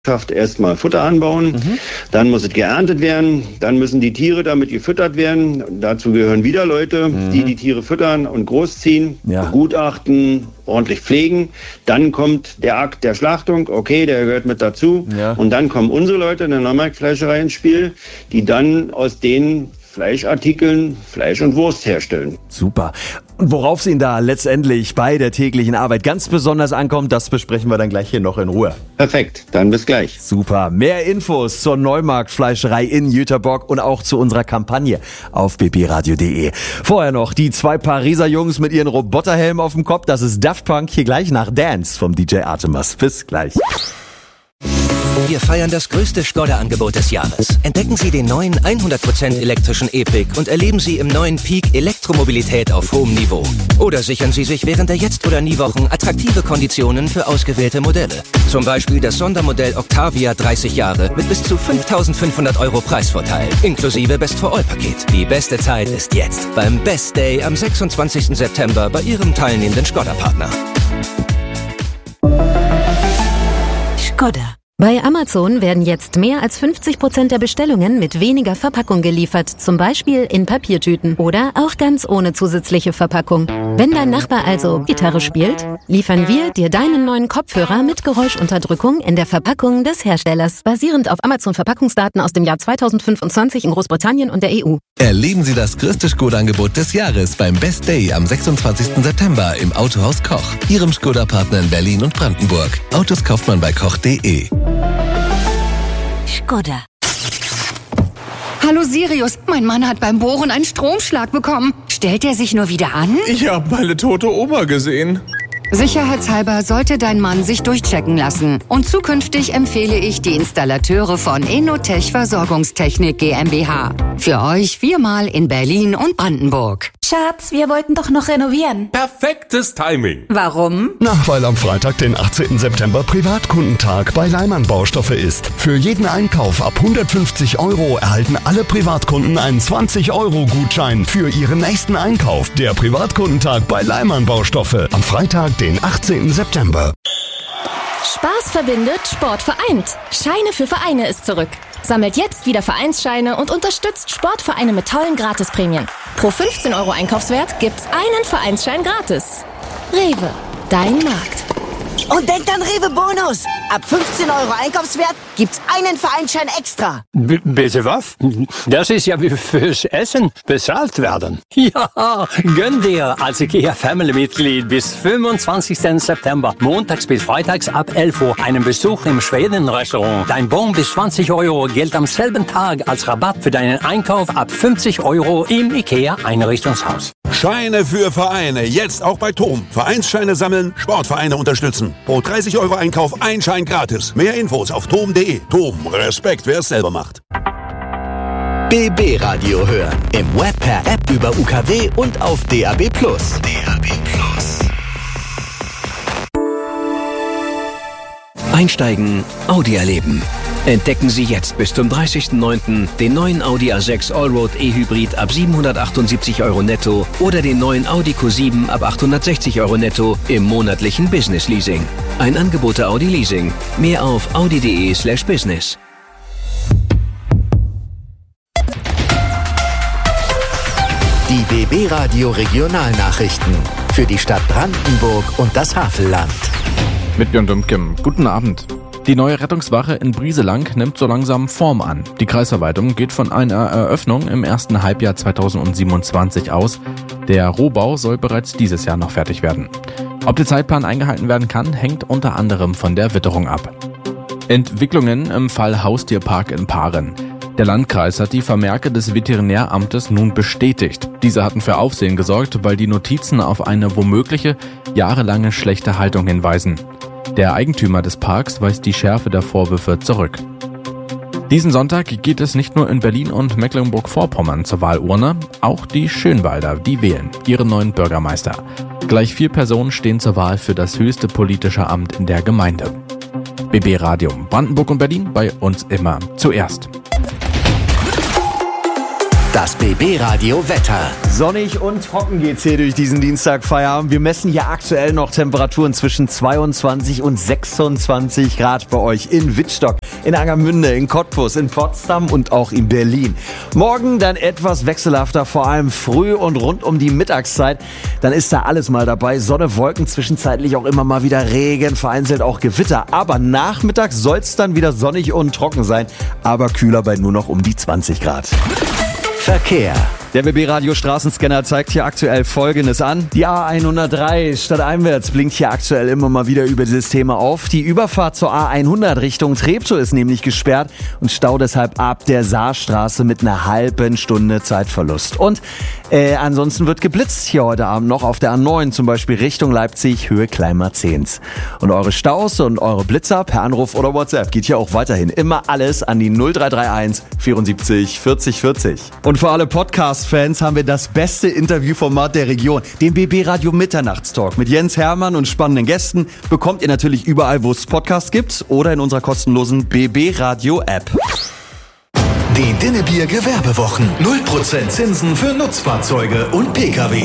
Erstmal Futter anbauen, dann muss es geerntet werden, dann müssen die Tiere damit gefüttert werden. Dazu gehören wieder Leute, die Tiere füttern und großziehen, begutachten, ordentlich pflegen. Dann kommt der Akt der Schlachtung, okay, der gehört mit dazu. Ja. Und dann kommen unsere Leute in der Neumarktfleischerei ins Spiel, die dann aus den Fleischartikeln Fleisch und Wurst herstellen. Super. Und worauf es Ihnen da letztendlich bei der täglichen Arbeit ganz besonders ankommt, das besprechen wir dann gleich hier noch in Ruhe. Perfekt, dann bis gleich. Super. Mehr Infos zur Neumarktfleischerei in Jüterbock und auch zu unserer Kampagne auf bbradio.de. Vorher noch die 2 Pariser Jungs mit ihren Roboterhelmen auf dem Kopf. Das ist Daft Punk, hier gleich nach Dance vom DJ Artemas. Bis gleich. Wir feiern das größte Skoda-Angebot des Jahres. Entdecken Sie den neuen 100% elektrischen E-Pick und erleben Sie im neuen Peak Elektromobilität auf hohem Niveau. Oder sichern Sie sich während der Jetzt- oder Nie-Wochen attraktive Konditionen für ausgewählte Modelle. Zum Beispiel das Sondermodell Octavia 30 Jahre mit bis zu 5.500 € Preisvorteil, inklusive Best-for-All-Paket. Die beste Zeit ist jetzt beim Best Day am 26. September bei Ihrem teilnehmenden Skoda-Partner. Skoda. Bei Amazon werden jetzt mehr als 50% der Bestellungen mit weniger Verpackung geliefert, zum Beispiel in Papiertüten oder auch ganz ohne zusätzliche Verpackung. Wenn dein Nachbar also Gitarre spielt, liefern wir dir deinen neuen Kopfhörer mit Geräuschunterdrückung in der Verpackung des Herstellers, basierend auf Amazon-Verpackungsdaten aus dem Jahr 2025 in Großbritannien und der EU. Erleben Sie das größte Skoda-Angebot des Jahres beim Best Day am 26. September im Autohaus Koch, Ihrem Skoda-Partner in Berlin und Brandenburg. Autos kauft man bei koch.de. Skoda. Hallo Sirius, mein Mann hat beim Bohren einen Stromschlag bekommen. Stellt er sich nur wieder an? Ich habe meine tote Oma gesehen. Sicherheitshalber sollte dein Mann sich durchchecken lassen. Und zukünftig empfehle ich die Installateure von Enotech Versorgungstechnik GmbH. Für euch 4-mal in Berlin und Brandenburg. Schatz, wir wollten doch noch renovieren. Perfektes Timing. Warum? Na, weil am Freitag, den 18. September, Privatkundentag bei Leimann Baustoffe ist. Für jeden Einkauf ab 150 € erhalten alle Privatkunden einen 20-€-Gutschein für ihren nächsten Einkauf. Der Privatkundentag bei Leimann Baustoffe. Am Freitag, den 18. September. Spaß verbindet, Sport vereint. Scheine für Vereine ist zurück. Sammelt jetzt wieder Vereinsscheine und unterstützt Sportvereine mit tollen Gratisprämien. Pro 15 € Einkaufswert gibt's einen Vereinsschein gratis. Rewe, dein Markt. Und denkt an Rewe Bonus. Ab 15 € Einkaufswert gibt's einen Vereinsschein extra. Bitte was? Das ist ja wie fürs Essen bezahlt werden. Ja, gönn dir als IKEA Family-Mitglied bis 25. September, montags bis freitags ab 11 Uhr, einen Besuch im Schweden-Restaurant. Dein Bon bis 20 € gilt am selben Tag als Rabatt für deinen Einkauf ab 50 € im IKEA-Einrichtungshaus. Scheine für Vereine, jetzt auch bei TOM. Vereinsscheine sammeln, Sportvereine unterstützen. Pro 30 € Einkauf ein Schein gratis. Mehr Infos auf tom.de. TOM, Respekt, wer es selber macht. BB Radio hören. Im Web, per App, über UKW und auf DAB+. DAB+. Einsteigen, Audi erleben. Entdecken Sie jetzt bis zum 30.09. den neuen Audi A6 Allroad E-Hybrid ab 778 € netto oder den neuen Audi Q7 ab 860 € netto im monatlichen Business Leasing. Ein Angebot der Audi Leasing. Mehr auf audi.de/business. Die BB Radio Regionalnachrichten für die Stadt Brandenburg und das Havelland. Mit Björn Dümkem. Guten Abend. Die neue Rettungswache in Brieselang nimmt so langsam Form an. Die Kreisverwaltung geht von einer Eröffnung im ersten Halbjahr 2027 aus. Der Rohbau soll bereits dieses Jahr noch fertig werden. Ob der Zeitplan eingehalten werden kann, hängt unter anderem von der Witterung ab. Entwicklungen im Fall Haustierpark in Paaren. Der Landkreis hat die Vermerke des Veterinäramtes nun bestätigt. Diese hatten für Aufsehen gesorgt, weil die Notizen auf eine womögliche, jahrelange schlechte Haltung hinweisen. Der Eigentümer des Parks weist die Schärfe der Vorwürfe zurück. Diesen Sonntag geht es nicht nur in Berlin und Mecklenburg-Vorpommern zur Wahlurne, auch die Schönwalder, die wählen ihren neuen Bürgermeister. Gleich 4 Personen stehen zur Wahl für das höchste politische Amt in der Gemeinde. BB Radio Brandenburg und Berlin, bei uns immer zuerst. Das BB Radio Wetter. Sonnig und trocken geht's hier durch diesen Dienstagfeierabend. Wir messen hier aktuell noch Temperaturen zwischen 22 und 26 Grad bei euch in Wittstock, in Angermünde, in Cottbus, in Potsdam und auch in Berlin. Morgen dann etwas wechselhafter, vor allem früh und rund um die Mittagszeit. Dann ist da alles mal dabei. Sonne, Wolken, zwischenzeitlich auch immer mal wieder Regen, vereinzelt auch Gewitter. Aber nachmittags soll's dann wieder sonnig und trocken sein, aber kühler bei nur noch um die 20 Grad. Verkehr. Der BB-Radio Straßenscanner zeigt hier aktuell Folgendes an. Die A103 stadteinwärts blinkt hier aktuell immer mal wieder über dieses Thema auf. Die Überfahrt zur A100 Richtung Treptow ist nämlich gesperrt und Stau deshalb ab der Saarstraße mit einer halben Stunde Zeitverlust. Und ansonsten wird geblitzt hier heute Abend noch auf der A9, zum Beispiel Richtung Leipzig, Höhe Kleinmarzehns. Und eure Staus und eure Blitzer per Anruf oder WhatsApp geht hier auch weiterhin immer alles an die 0331 74 40 40. Und für alle Podcast-Fans haben wir das beste Interviewformat der Region, den BB Radio Mitternachtstalk mit Jens Hermann und spannenden Gästen. Bekommt ihr natürlich überall, wo es Podcasts gibt oder in unserer kostenlosen BB Radio App. Die Dinnebier Gewerbewochen. 0% Zinsen für Nutzfahrzeuge und Pkw.